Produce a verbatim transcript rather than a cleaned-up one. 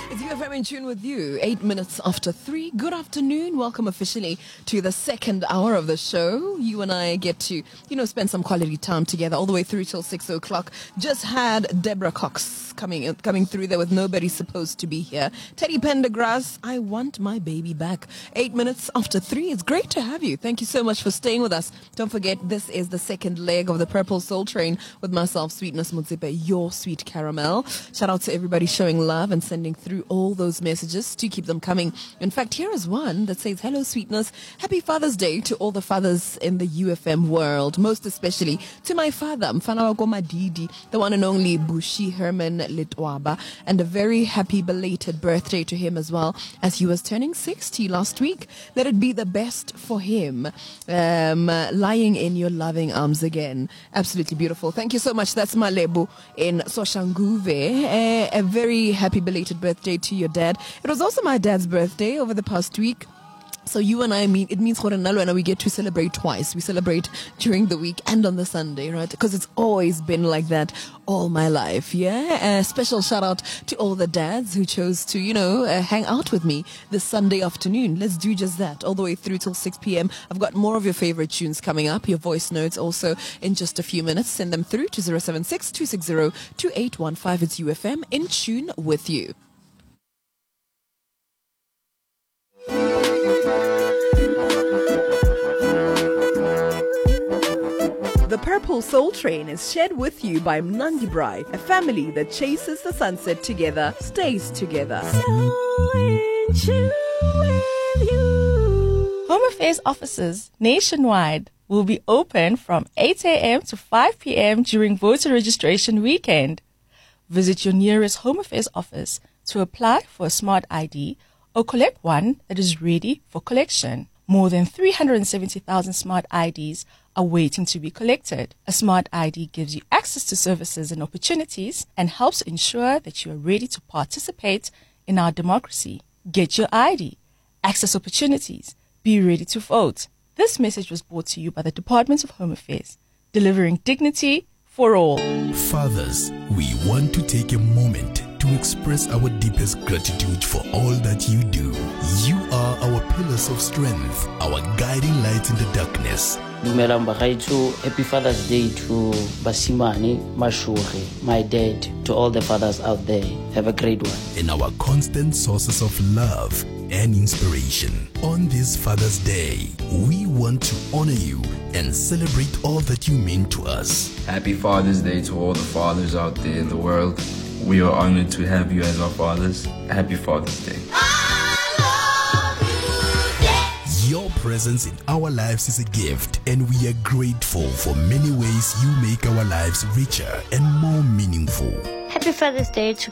It's U F M in tune with you. Eight minutes after three. Good afternoon. Welcome officially to the second hour of the show. You and I get to, you know, spend some quality time together all the way through till six o'clock. Just had Deborah Cox coming coming through there with nobody supposed to be here. Teddy Pendergrass, I want my baby back. Eight minutes after three. It's great to have you. Thank you so much for staying with us. Don't forget, this is the second leg of the Purple Soul Train with myself, Sweetness Motsepe, your sweet caramel. Shout out to everybody showing love and sending through all those messages. To keep them coming. In fact, here is one that says, hello, Sweetness. Happy Father's Day to all the fathers in the U F M world, most especially to my father, Mfana Wagoma Didi, the one and only Bushi Herman Litwaba, and a very happy belated birthday to him as well, as he was turning sixty last week. Let it be the best for him, um, lying in your loving arms again. Absolutely beautiful. Thank you so much. That's Malebu in Soshanguve. A, a very happy belated birthday to your dad. It was also my dad's birthday over the past week. So you and I mean, it means and we get to celebrate twice. We celebrate during the week and on the Sunday, right? Because it's always been like that all my life, yeah? A special shout out to all the dads who chose to, you know, uh, hang out with me this Sunday afternoon. Let's do just that all the way through till six p.m. I've got more of your favorite tunes coming up, your voice notes also in just a few minutes. Send them through to zero seven six, two six zero, two eight one five. It's U F M in tune with you. The Purple Soul Train is shared with you by Mnandi Brai, a family that chases the sunset together, stays together. So in tune with you. Home Affairs offices nationwide will be open from eight a.m. to five p.m. during voter registration weekend. Visit your nearest Home Affairs office to apply for a smart I D or collect one that is ready for collection. More than three hundred seventy thousand smart I Ds are waiting to be collected. A smart I D gives you access to services and opportunities and helps ensure that you are ready to participate in our democracy. Get your I D, access opportunities, be ready to vote. This message was brought to you by the Department of Home Affairs, delivering dignity for all. Fathers, we want to take a moment to express our deepest gratitude for all that you do. You are our pillars of strength, our guiding light in the darkness. Dumelang bagaetsho, happy Father's Day to Basimane Mashuri, my dad, to all the fathers out there. Have a great one. And our constant sources of love and inspiration. On this Father's Day, we want to honor you and celebrate all that you mean to us. Happy Father's Day to all the fathers out there in the world. We are honored to have you as our fathers. Happy Father's Day. Your presence in our lives is a gift, and we are grateful for many ways you make our lives richer and more meaningful. Happy Father's Day to